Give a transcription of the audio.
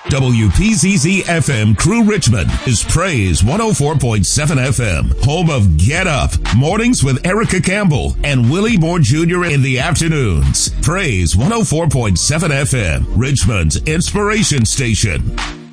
WPZZ FM Crew Richmond is Praise 104.7 FM, home of Get Up, mornings with Erica Campbell and Willie Moore Jr. in the afternoons. Praise 104.7 FM, Richmond's inspiration station.